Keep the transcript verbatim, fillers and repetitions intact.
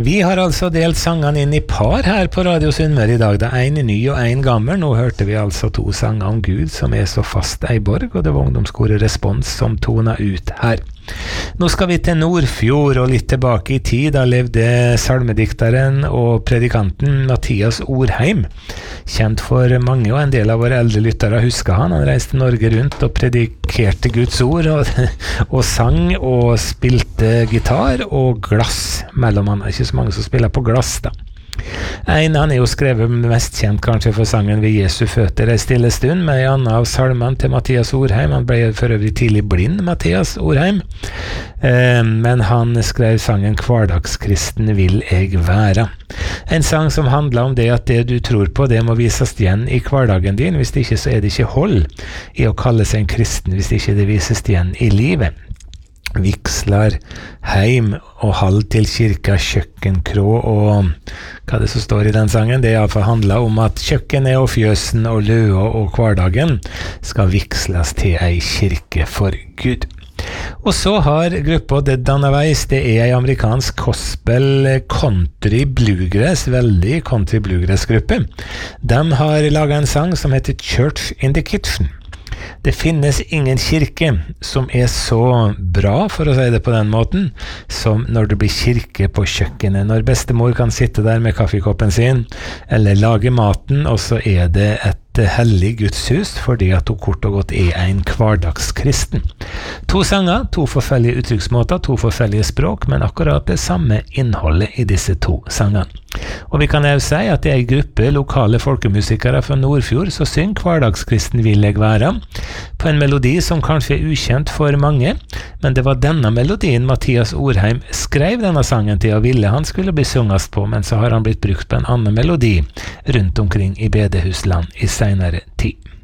Vi har altså delt sangene inn i par her på Radio Sunnmøre i dag. Det er en ny og en gammel. Nå hørte vi altså to sanger om Gud som er så fast ei borg, og det var ungdomskoret Respons som tona ut her. Nå skal vi til Nordfjord og litt tilbake i tid. Da levde salmedikteren og predikanten Mathias Orheim. Kjent for mange, og en del av våre eldre lyttere husker han. Han reiste Norge rundt og predikerte Guds ord, og, og sang og spilte gitar og glass mellom han. Det er ikke så mange som spiller på glass da. En, han er jo skrevet mest kjent kanskje for sangen Ved Jesu føtter ei stille stund, med en annen av salmen til Mathias Orheim. Han ble for øvrig tidlig blind, Mathias Orheim, eh, men han skrev sangen Hverdagskristen vil jeg være. En sang som handler om det at det du tror på, det må vises igjen i hverdagen din. Hvis det ikke, så er det ikke hold i å kalle seg en kristen hvis det ikke det vises igjen i livet. Vigslar, heim og hall til kirka, kjøkkenkrå og hva det som står i den sangen, det er iallfall handler om at kjøkkenet og fjøsen og løa og hverdagen skal vigslas til ei kirke for Gud. Og så har gruppa The Donaways, det er ei amerikansk gospel country bluegrass, veldig country bluegrass gruppe. De har laget en sang som heter Church in the Kitchen. Det finnes ingen kirke som er så bra, for å si det på den måten, som når det blir kirke på kjøkkenet. Når bestemor kan sitte der med kaffekoppen sin, eller lage maten, og så er det et hellig gudshus, fordi at hun kort og godt er en hverdagskristen. To sanger, to forskjellige uttrykksmåter, to forskjellige språk, men akkurat det samme innholdet i disse to sangene. Og vi kan også si at det er en gruppe lokale folkemusikere fra Nordfjord som synger Hverdagskristen vil jeg være, på en melodi som kanskje er ukjent for mange, men det var denne melodien Mathias Orheim skrev denne sangen til og ville han skulle bli sungast på, men så har han blitt brukt på en annen melodi rundt omkring i bedehusland i senere tid.